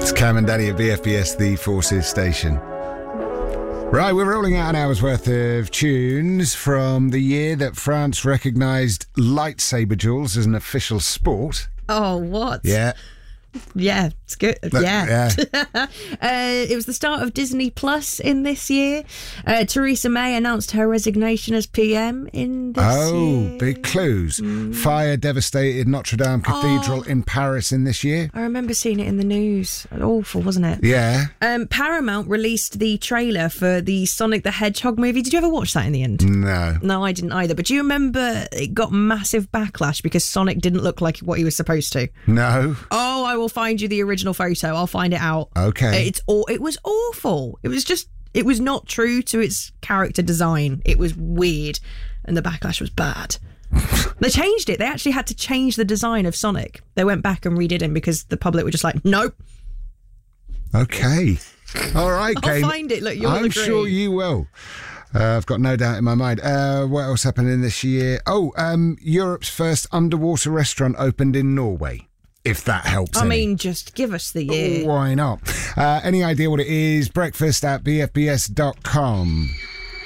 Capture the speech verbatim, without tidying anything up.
It's Cam and Danny at B F B S, the Forces station. Right, we're rolling out an hour's worth of tunes from the year that France recognised lightsaber duels as an official sport. Oh, what? Yeah. Yeah, it's good. Look, yeah. yeah. uh, it was the start of Disney Plus in this year. Uh, Theresa May announced her resignation as P M in this Oh, year. big clues. Mm. Fire devastated Notre Dame Cathedral Oh. in Paris in this year. I remember seeing it in the news. Awful, wasn't it? Yeah. Um, Paramount released the trailer for the Sonic the Hedgehog movie. Did you ever watch that in the end? No. No, I didn't either. But do you remember it got massive backlash because Sonic didn't look like what he was supposed to? No. Oh, I will find you the original photo. I'll find it out. Okay. It's all. It was awful. It was just. It was not true to its character design. It was weird, and the backlash was bad. They changed it. They actually had to change the design of Sonic. They went back and redid him because the public were just like, nope. Okay. All right, I'll Kate. find it. Look, you'll I'm agree. sure you will. Uh, I've got no doubt in my mind. Uh, what else happened in this year? Oh, um, Europe's first underwater restaurant opened in Norway. If that helps. I any. mean, just give us the year. Why not? Uh, any idea what it is? Breakfast at b f b s dot com.